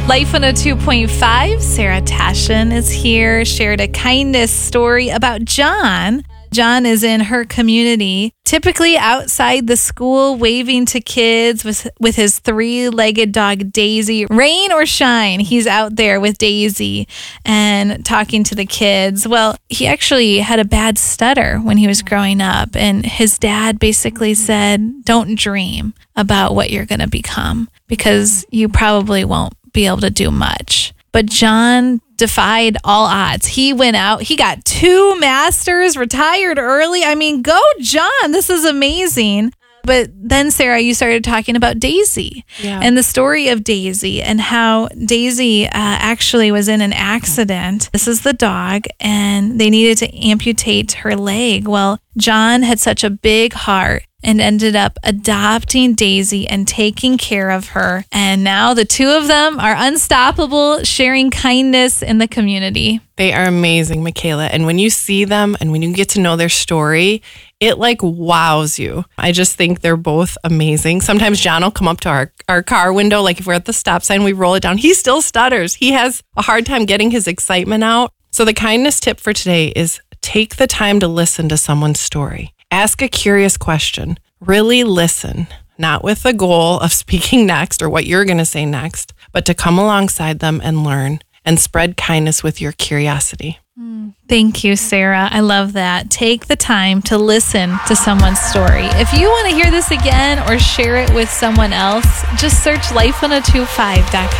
Life 102.5, Sarah Tashin is here, shared a kindness story about John. John is in her community, typically outside the school, waving to kids with his three-legged dog, Daisy. Rain or shine, he's out there with Daisy and talking to the kids. Well, he actually had a bad stutter when he was growing up, and his dad basically said, don't dream about what you're going to become because you probably won't be able to do much. But John defied all odds. He went out. He got 2 masters, retired early. I mean, go John. This is amazing. But then, Sarah, you started talking about Daisy and the story of Daisy and how Daisy actually was in an accident. This is the dog, and they needed to amputate her leg. Well, John had such a big heart and ended up adopting Daisy and taking care of her. And now the 2 of them are unstoppable, sharing kindness in the community. They are amazing, Michaela. And when you see them and when you get to know their story, it like wows you. I just think they're both amazing. Sometimes John will come up to our car window, like if we're at the stop sign, we roll it down. He still stutters. He has a hard time getting his excitement out. So the kindness tip for today is take the time to listen to someone's story. Ask a curious question. Really listen, not with the goal of speaking next or what you're going to say next, but to come alongside them and learn and spread kindness with your curiosity. Thank you, Sarah. I love that. Take the time to listen to someone's story. If you want to hear this again or share it with someone else, just search life1025.com.